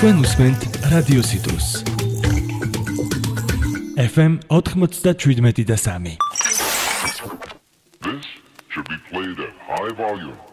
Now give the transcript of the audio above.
თქვენ უსმენთ რადიო Citrus. FM 97.3. This should be played at high volume.